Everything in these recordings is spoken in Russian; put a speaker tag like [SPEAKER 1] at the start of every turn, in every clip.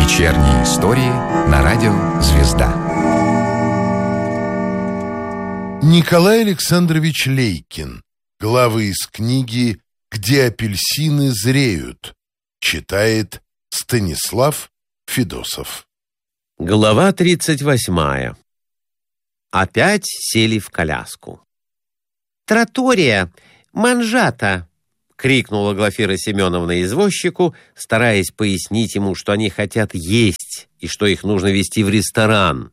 [SPEAKER 1] Вечерние истории на радио «Звезда».
[SPEAKER 2] Николай Александрович Лейкин. Главы из книги «Где апельсины зреют». Читает Станислав Федосов.
[SPEAKER 3] Глава 38. Опять сели в коляску. «Тратория! Манжата!» — крикнула Глафира Семеновна извозчику, стараясь пояснить ему, что они хотят есть и что их нужно везти в ресторан.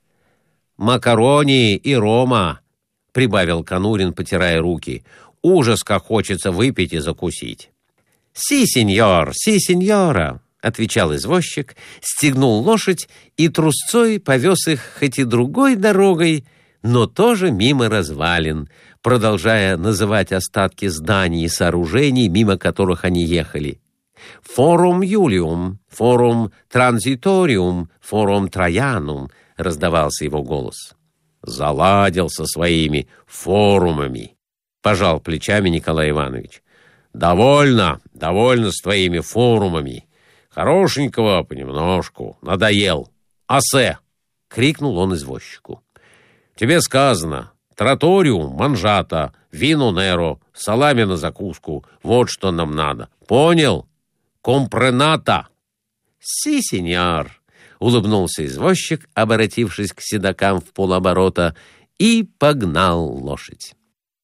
[SPEAKER 3] «Макарони и рома!» — прибавил Конурин, потирая руки. «Ужас, как хочется выпить и закусить!» «Си, сеньор, си, сеньора!» — отвечал извозчик, стегнул лошадь и трусцой повез их хоть и другой дорогой, но тоже мимо развалин, продолжая называть остатки зданий и сооружений, мимо которых они ехали. «Форум Юлиум, форум Транзиториум, форум Троянум», — раздавался его голос. «Заладил со своими форумами», — пожал плечами Николай Иванович. «Довольно с твоими форумами. Хорошенького понемножку. Надоел. Асе!» — крикнул он извозчику. «Тебе сказано, траториум, манжата, вино неро, салами на закуску. Вот что нам надо. Понял? Компрената!» «Си, сеньор!» — улыбнулся извозчик, обратившись к седокам в полоборота, и погнал лошадь.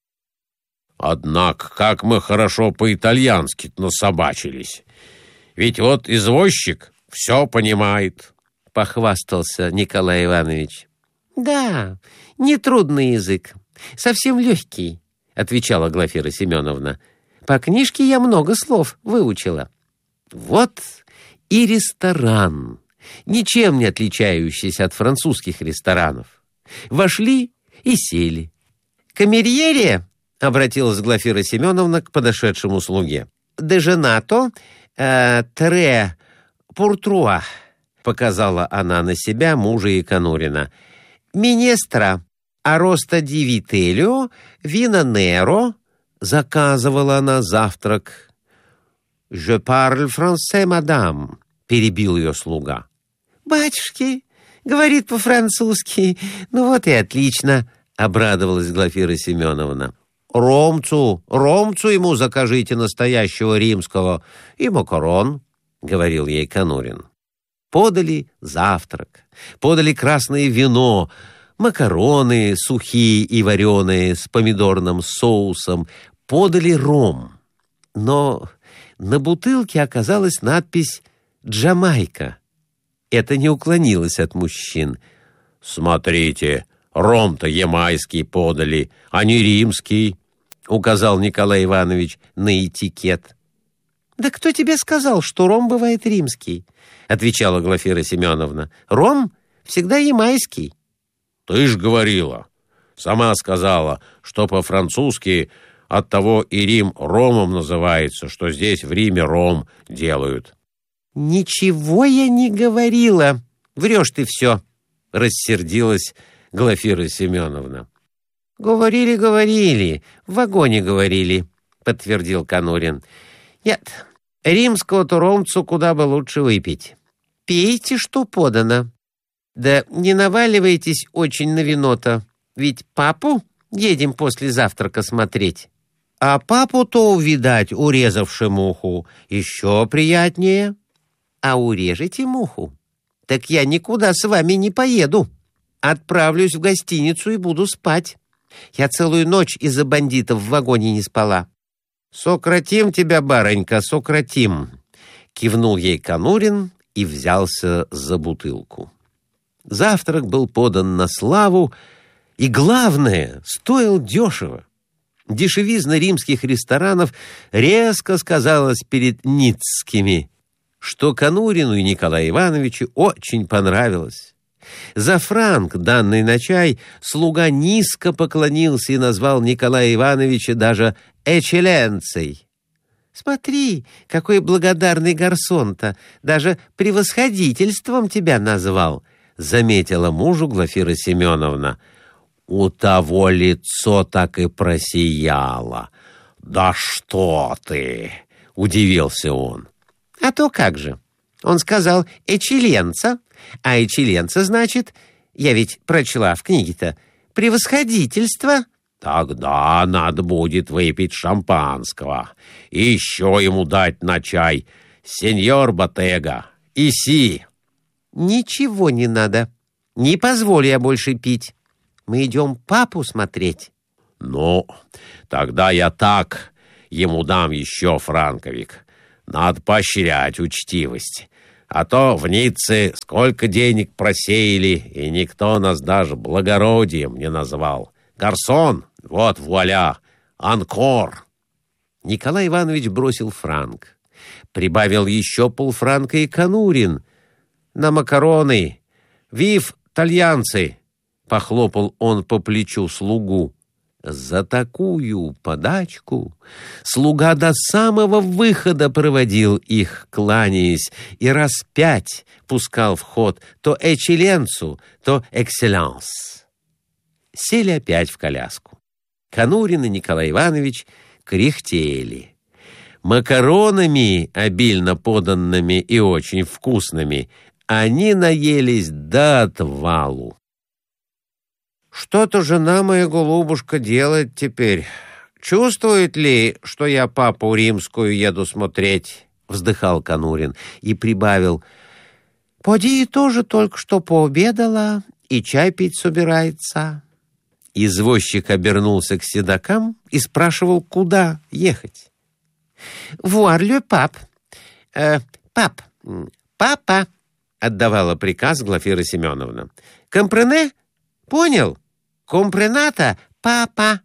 [SPEAKER 3] «Однако, как мы хорошо по-итальянски насобачились. Ведь вот извозчик все понимает», — похвастался Николай Иванович. «Да, нетрудный язык, совсем легкий», — отвечала Глафира Семеновна. «По книжке я много слов выучила». Вот и ресторан, ничем не отличающийся от французских ресторанов. Вошли и сели. «Камерьере», — обратилась Глафира Семеновна к подошедшему слуге, «деженато тре пуртруа», — показала она на себя мужа и Конурина. «Минестра ароста ди вителио, вина неро», — заказывала она завтрак. «Je parle français, мадам», — перебил ее слуга. «Батюшки, говорит по-французски, ну вот и отлично», — обрадовалась Глафира Семеновна. «Ромцу ему закажите настоящего римского и макарон», — говорил ей Конурин. Подали завтрак, подали красное вино, макароны сухие и вареные с помидорным соусом, подали ром. Но на бутылке оказалась надпись «Джамайка». Это не уклонилось от мужчин. «Смотрите, ром-то ямайский подали, а не римский», — указал Николай Иванович на этикет. «Да кто тебе сказал, что ром бывает римский?» — отвечала Глафира Семеновна. «Ром всегда ямайский». «Ты ж говорила, сама сказала, что по-французски оттого и Рим ромом называется, что здесь в Риме ром делают». «Ничего я не говорила. Врешь ты все», — рассердилась Глафира Семеновна. «Говорили, в вагоне говорили», — подтвердил Конурин. «Нет, римского-то ромцу куда бы лучше выпить. Пейте, что подано. Да не наваливайтесь очень на вино-то, ведь папу едем после завтрака смотреть. А папу-то увидать, урезавши муху, еще приятнее. А урежете муху, так я никуда с вами не поеду. Отправлюсь в гостиницу и буду спать. Я целую ночь из-за бандитов в вагоне не спала». «Сократим тебя, барынька, сократим», — кивнул ей Конурин и взялся за бутылку. Завтрак был подан на славу и, главное, стоил дешево. Дешевизна римских ресторанов резко сказалась перед ницкими, что Конурину и Николаю Ивановичу очень понравилось. За франк, данный на чай, слуга низко поклонился и назвал Николая Ивановича даже «эчеленцей». «Смотри, какой благодарный гарсон-то, даже превосходительством тебя назвал», — заметила мужу Глафира Семеновна. У того лицо так и просияло. «Да что ты!» — удивился он. «А то как же! Он сказал «эчеленца», а «эчеленца» значит, я ведь прочла в книге-то, «превосходительство». Тогда надо будет выпить шампанского и еще ему дать на чай. Сеньор Ботега, иси. Ничего не надо. Не позволю я больше пить. Мы идем папу смотреть. Ну, тогда я так ему дам еще франковик. Надо поощрять учтивость. А то в Ницце сколько денег просеяли, и никто нас даже благородием не назвал. Гарсон, вот вуаля, анкор. Николай Иванович бросил франк. Прибавил еще полфранка и Конурин. На макароны. Вив, тальянцы! Похлопал он по плечу слугу. За такую подачку слуга до самого выхода проводил их, кланяясь, и раз 5 пускал в ход то «эчеленцу», то «экселленс». Сели опять в коляску. Конурин и Николай Иванович кряхтели. Макаронами, обильно поданными и очень вкусными, они наелись до отвалу. «Что-то жена моя голубушка делает теперь. Чувствует ли, что я папу римскую еду смотреть?» — вздыхал Конурин и прибавил: «Поди тоже только что пообедала и чай пить собирается». Извозчик обернулся к седокам и спрашивал, куда ехать. «Вуарле, пап. Пап. Папа», — отдавала приказ Глафира Семеновна. «Компрене? Понял? Компрената, папа».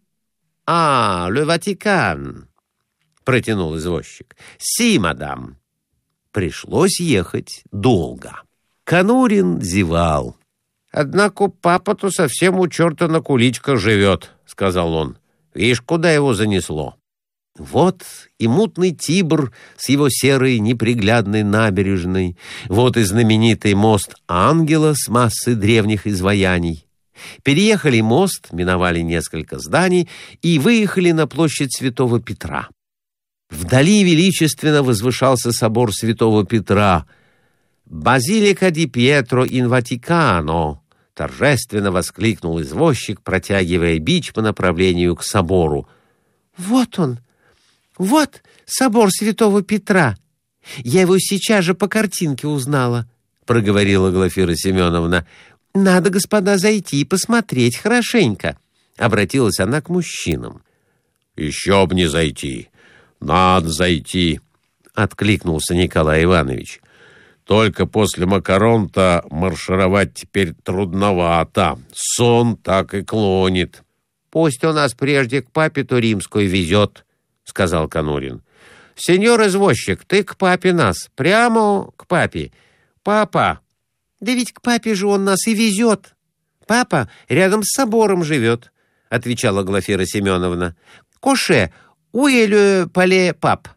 [SPEAKER 3] «А, ле Ватикан», — протянул извозчик. «Си, мадам». Пришлось ехать долго. Конурин зевал. «Однако папа-то совсем у черта на куличках живет», — сказал он. «Видишь, куда его занесло». Вот и мутный Тибр с его серой неприглядной набережной, вот и знаменитый мост Ангела с массой древних изваяний. Переехали мост, миновали несколько зданий и выехали на площадь Святого Петра. Вдали величественно возвышался собор Святого Петра. «Базилика ди Пьетро ин Ватикано», — торжественно воскликнул извозчик, протягивая бич по направлению к собору. «Вот он! Вот собор Святого Петра! Я его сейчас же по картинке узнала», — проговорила Глафира Семеновна. «Надо, господа, зайти и посмотреть хорошенько», — обратилась она к мужчинам. «Еще б не зайти! Надо зайти!» — откликнулся Николай Иванович. «Только после макарон-то маршировать теперь трудновато. Сон так и клонит». «Пусть он нас прежде к папе-то римскую везет», — сказал Конурин. «Сеньор извозчик, ты к папе нас, прямо к папе. Папа». «Да ведь к папе же он нас и везет. Папа рядом с собором живет», — отвечала Глафира Семеновна. «Коше, уэ ле пале пап?»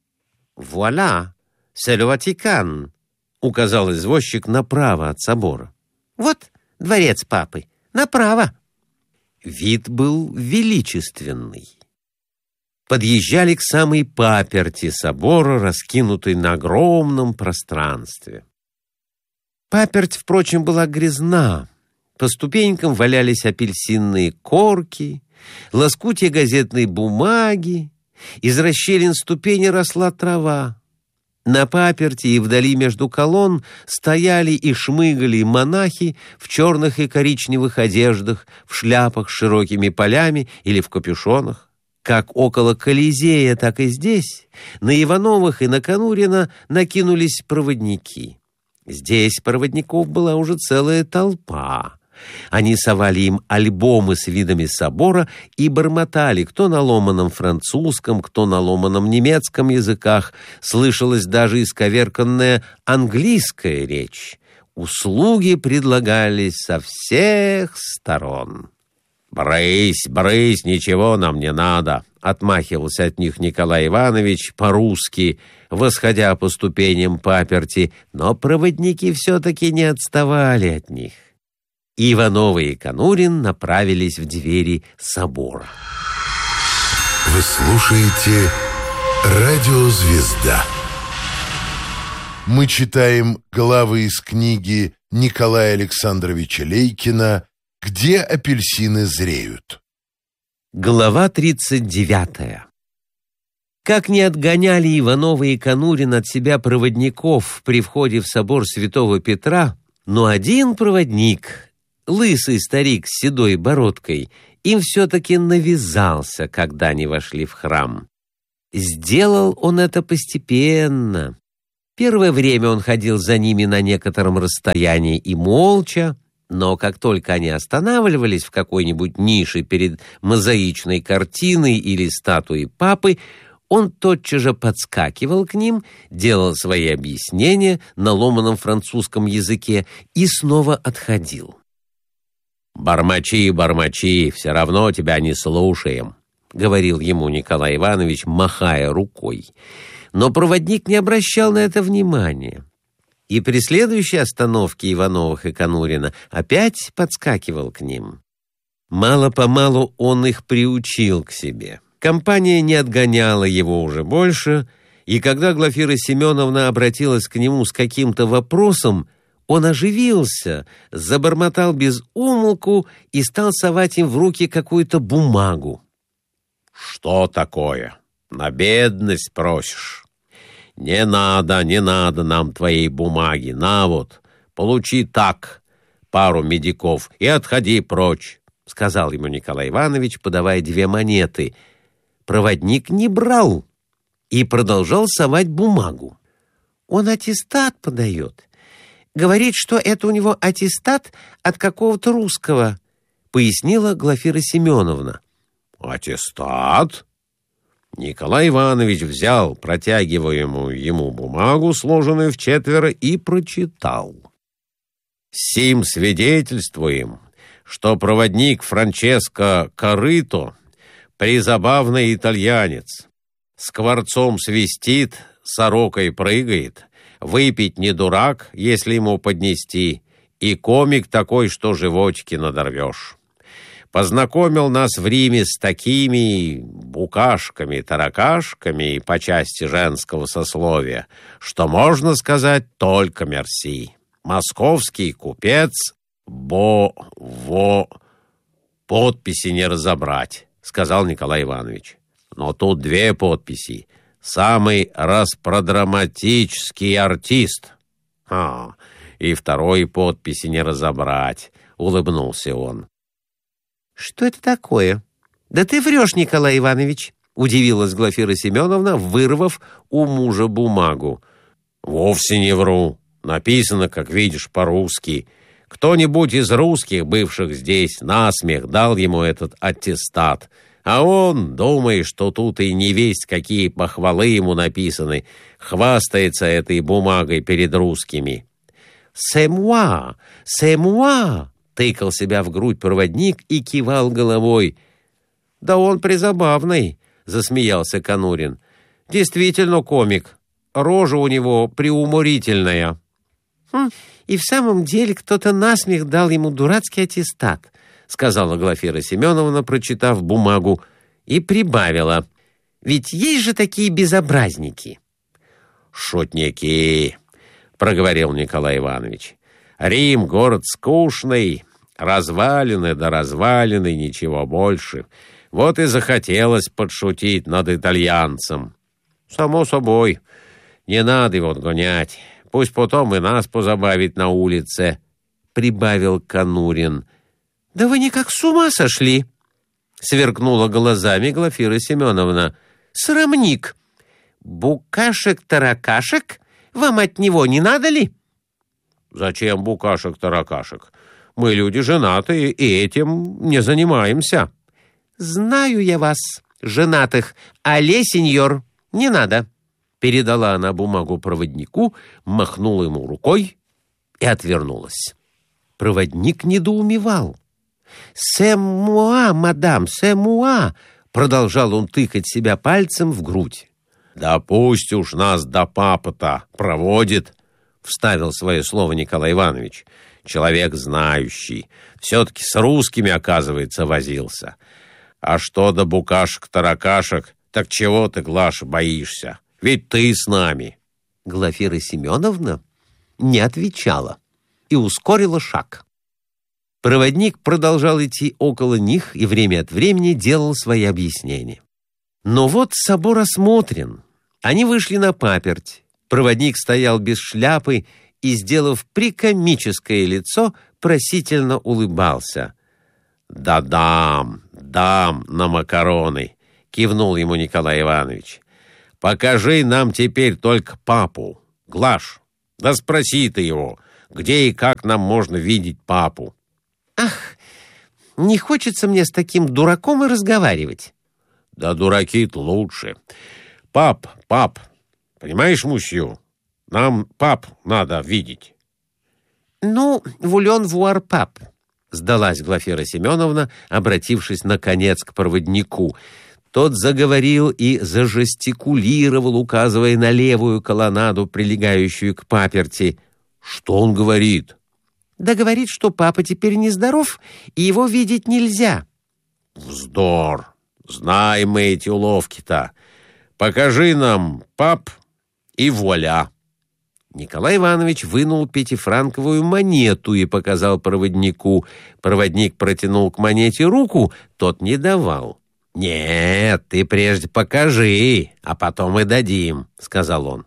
[SPEAKER 3] «Вуаля, c'est le Ватикан», — указал извозчик направо от собора. «Вот дворец папы, направо». Вид был величественный. Подъезжали к самой паперти собора, раскинутой на огромном пространстве. Паперть, впрочем, была грязна. По ступенькам валялись апельсинные корки, лоскутья газетной бумаги. Из расщелин ступени росла трава. На паперти и вдали между колонн стояли и шмыгали монахи в черных и коричневых одеждах, в шляпах с широкими полями или в капюшонах. Как около Колизея, так и здесь на Ивановых и на Конурина накинулись проводники. Здесь проводников была уже целая толпа. Они совали им альбомы с видами собора и бормотали, кто на ломаном французском, кто на ломаном немецком языках. Слышалась даже исковерканная английская речь. Услуги предлагались со всех сторон. «Брысь, брысь, ничего нам не надо», — отмахивался от них Николай Иванович по-русски, восходя по ступеням паперти, но проводники все-таки не отставали от них. Ивановы и Конурин направились в двери собора.
[SPEAKER 2] Вы слушаете «Радио Звезда». Мы читаем главы из книги Николая Александровича Лейкина «Где апельсины зреют».
[SPEAKER 3] Глава 39. Как не отгоняли Иванова и Конурин от себя проводников при входе в собор Святого Петра, но один проводник, лысый старик с седой бородкой, им все-таки навязался, когда они вошли в храм. Сделал он это постепенно. Первое время он ходил за ними на некотором расстоянии и молча, но как только они останавливались в какой-нибудь нише перед мозаичной картиной или статуей папы, он тотчас же подскакивал к ним, делал свои объяснения на ломаном французском языке и снова отходил. «Бормочи, бормочи, все равно тебя не слушаем», — говорил ему Николай Иванович, махая рукой. Но проводник не обращал на это внимания. И при следующей остановке Ивановых и Конурина опять подскакивал к ним. Мало-помалу он их приучил к себе. Компания не отгоняла его уже больше, и когда Глафира Семеновна обратилась к нему с каким-то вопросом, он оживился, забормотал без умолку и стал совать им в руки какую-то бумагу. «Что такое? На бедность просишь? Не надо нам твоей бумаги. На вот, получи так пару медиков и отходи прочь», — сказал ему Николай Иванович, подавая 2 монеты. Проводник не брал и продолжал совать бумагу. «Он аттестат подает. Говорит, что это у него аттестат от какого-то русского», — пояснила Глафира Семеновна. «Аттестат?» Николай Иванович взял протягиваемую ему бумагу, сложенную в 4, и прочитал. «Сим свидетельствуем, что проводник Франческо Корыто призабавный итальянец, скворцом свистит, сорокой прыгает, выпить не дурак, если ему поднести, и комик такой, что животики надорвешь. Познакомил нас в Риме с такими букашками, таракашками по части женского сословия, что можно сказать только мерси. Московский купец подписи не разобрать», — сказал Николай Иванович. «Но тут 2 подписи. Самый распродраматический артист. И 2 подписи не разобрать», — улыбнулся он. «Что это такое? Да ты врешь, Николай Иванович», — удивилась Глафира Семеновна, вырвав у мужа бумагу. «Вовсе не вру. Написано, как видишь, по-русски. Кто-нибудь из русских, бывших здесь, насмех дал ему этот аттестат, а он, думая, что тут и невесть какие похвалы ему написаны, хвастается этой бумагой перед русскими». «C'est moi! Тыкал себя в грудь проводник и кивал головой. «Да он призабавный», — засмеялся Конурин. «Действительно комик. Рожа у него преуморительная». «И в самом деле кто-то насмех дал ему дурацкий аттестат», — сказала Глафира Семеновна, прочитав бумагу, и прибавила. «Ведь есть же такие безобразники». «Шутники», — проговорил Николай Иванович. «Рим — город скучный, развалины да развалины, ничего больше. Вот и захотелось подшутить над итальянцем. Само собой, не надо его отгонять. Пусть потом и нас позабавит на улице», — прибавил Конурин. «Да вы никак с ума сошли!» — сверкнула глазами Глафира Семеновна. «Срамник! Букашек-таракашек? Вам от него не надо ли?» «Зачем букашек-таракашек? Мы люди женатые и этим не занимаемся». «Знаю я вас, женатых, але, сеньор, не надо». Передала она бумагу проводнику, махнула ему рукой и отвернулась. Проводник недоумевал. «C'est moi, мадам, c'est moi», — продолжал он тыкать себя пальцем в грудь. «Да пусть уж нас до папы-то проводит», — вставил свое слово Николай Иванович. «Человек знающий. Все-таки с русскими, оказывается, возился. А что до букашек-таракашек, так чего ты, Глаша, боишься? Ведь ты с нами. Глафира Семеновна не отвечала и ускорила шаг. Проводник продолжал идти около них и время от времени делал свои объяснения. Но вот собор осмотрен. Они вышли на паперть. Проводник стоял без шляпы и, сделав прикомическое лицо, просительно улыбался. «Да дам на макароны!» — кивнул ему Николай Иванович. «Покажи нам теперь только папу. Глаш, да спроси ты его, где и как нам можно видеть папу».
[SPEAKER 4] «Ах, не хочется мне с таким дураком и разговаривать».
[SPEAKER 3] «Да дураки-то лучше. Пап, понимаешь, мусью, нам пап надо видеть».
[SPEAKER 4] «Ну, вулен вуар пап»,
[SPEAKER 3] — сдалась Глафира Семеновна, обратившись, наконец, к проводнику. Тот заговорил и зажестикулировал, указывая на левую колоннаду, прилегающую к паперти. «Что он говорит?»
[SPEAKER 4] «Да говорит, что папа теперь нездоров, и его видеть нельзя».
[SPEAKER 3] «Вздор! Знаем мы эти уловки-то. Покажи нам пап, и вуаля!» Николай Иванович вынул пятифранковую монету и показал проводнику. Проводник протянул к монете руку, тот не давал. «Нет, ты прежде покажи, а потом и дадим», — сказал он.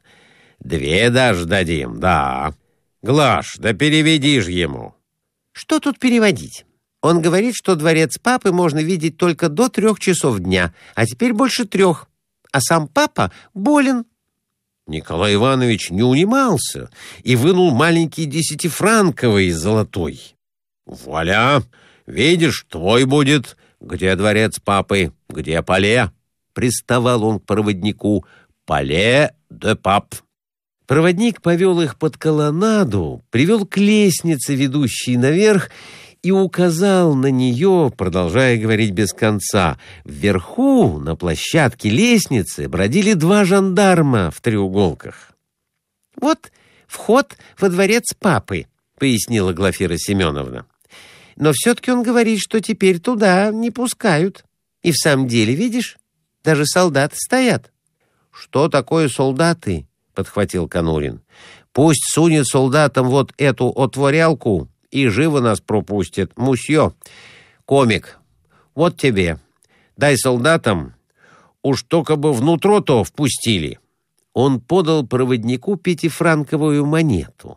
[SPEAKER 3] «2 даже дадим, да. Глаш, да переведи ж ему».
[SPEAKER 4] «Что тут переводить? Он говорит, что дворец папы можно видеть только до 3 часов дня, а теперь больше 3, а сам папа болен».
[SPEAKER 3] Николай Иванович не унимался и вынул маленький 10-франковый золотой. «Вуаля! Видишь, твой будет. Где дворец папы? Где пале?» Приставал он к проводнику. «Пале де пап». Проводник повел их под колоннаду, привел к лестнице, ведущей наверх, и указал на нее, продолжая говорить без конца. Вверху, на площадке лестницы, бродили 2 жандарма в треуголках.
[SPEAKER 4] «Вот вход во дворец папы», — пояснила Глафира Семеновна. «Но все-таки он говорит, что теперь туда не пускают. И в самом деле, видишь, даже солдаты стоят».
[SPEAKER 3] «Что такое солдаты?» — подхватил Конурин. «Пусть сунет солдатам вот эту отворялку и живо нас пропустит. Мусье, комик, вот тебе. Дай солдатам, уж только бы внутрь-то впустили». Он подал проводнику 5-франковую монету.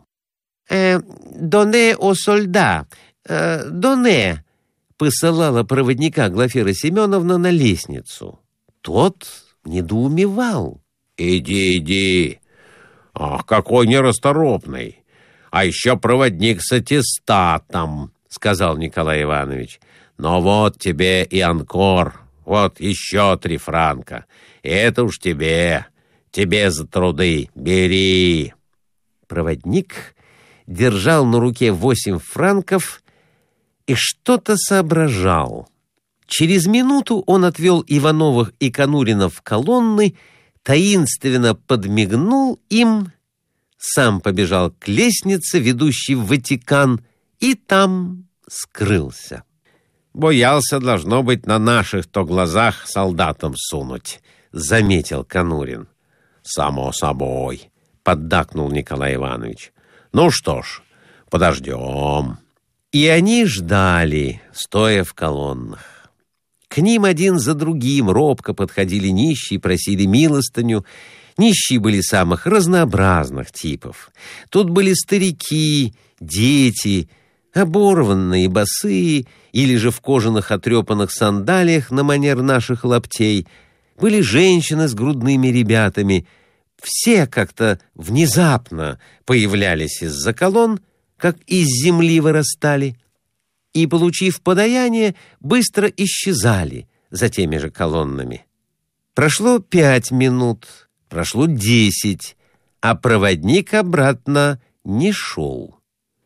[SPEAKER 4] «Доне о сольда, доне», — посылала проводника Глафира Семеновна на лестницу. Тот недоумевал.
[SPEAKER 3] «Иди. Ах, какой нерасторопный! А еще проводник с аттестатом», — сказал Николай Иванович. «Но вот тебе и анкор, вот еще 3 франка. Это уж тебе за труды, бери».
[SPEAKER 4] Проводник держал на руке 8 франков и что-то соображал. Через минуту он отвел Ивановых и Конуринов в колонны, таинственно подмигнул им, сам побежал к лестнице, ведущей в Ватикан, и там скрылся.
[SPEAKER 3] «Боялся, должно быть, на наших-то глазах солдатам сунуть», — заметил Конурин. «Само собой», — поддакнул Николай Иванович. «Ну что ж, подождем».
[SPEAKER 4] И они ждали, стоя в колоннах. К ним один за другим робко подходили нищие, просили милостыню. Нищие были самых разнообразных типов. Тут были старики, дети, оборванные, босые, или же в кожаных отрепанных сандалиях на манер наших лаптей. Были женщины с грудными ребятами. Все как-то внезапно появлялись из-за колонн, как из земли вырастали, и, получив подаяние, быстро исчезали за теми же колоннами. Прошло 5 минут, прошло 10, а проводник обратно не шел.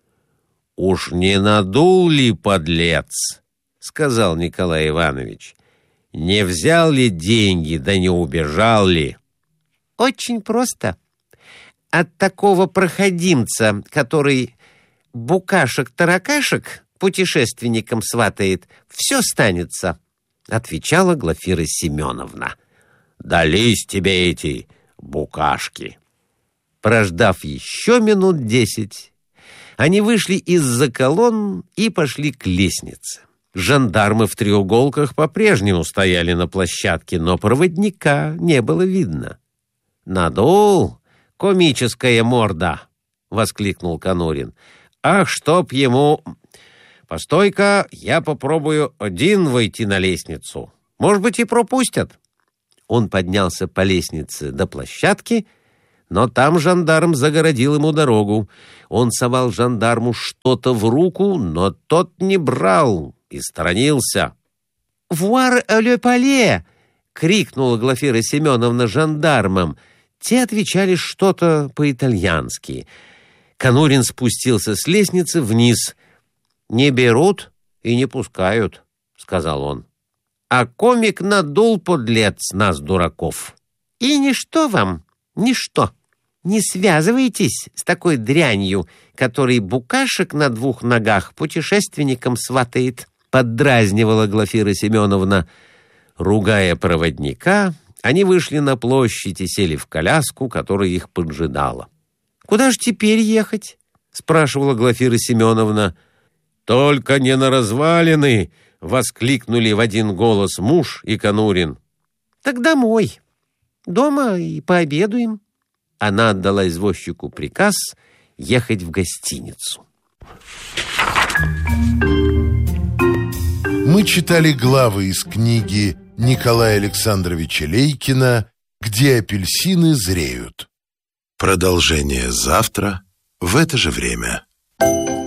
[SPEAKER 3] «Уж не надул ли, подлец?» — сказал Николай Иванович. «Не взял ли деньги, да не убежал ли?»
[SPEAKER 4] «Очень просто. От такого проходимца, который букашек-таракашек путешественникам сватает, все станется», — отвечала Глафира Семеновна.
[SPEAKER 3] «Дались тебе эти букашки».
[SPEAKER 4] Прождав еще минут 10, они вышли из-за колонн и пошли к лестнице. Жандармы в треуголках по-прежнему стояли на площадке, но проводника не было видно. «Надул, комическая морда!» — воскликнул Конурин. «Ах, чтоб ему... Постой-ка, я попробую один войти на лестницу. Может быть, и пропустят». Он поднялся по лестнице до площадки, но там жандарм загородил ему дорогу. Он совал жандарму что-то в руку, но тот не брал и сторонился. «Вуар ле пале!» — крикнула Глафира Семеновна жандармам. Те отвечали что-то по-итальянски. Конурин спустился с лестницы вниз. «Не берут и не пускают», — сказал он. «А комик надул, подлец, нас, дураков. И ничто вам, ничто. Не связывайтесь с такой дрянью, который букашек на 2 ногах путешественникам сватает», — поддразнивала Глафира Семеновна. Ругая проводника, они вышли на площадь и сели в коляску, которая их поджидала. «Куда ж теперь ехать?» — спрашивала Глафира Семеновна. «Только не на развалины!» — воскликнули в один голос муж и Конурин. «Так домой. Дома и пообедаем». Она отдала извозчику приказ ехать в гостиницу.
[SPEAKER 2] Мы читали главы из книги Николая Александровича Лейкина «Где апельсины зреют». Продолжение завтра в это же время.